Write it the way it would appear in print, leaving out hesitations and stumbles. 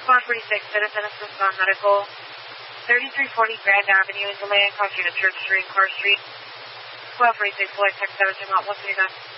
446 Citizen Assist on Medical. 3340 Grand Avenue in DeLay and crossing to Church Street, Carr Street. 1246 Lloyd Tech 7 What's the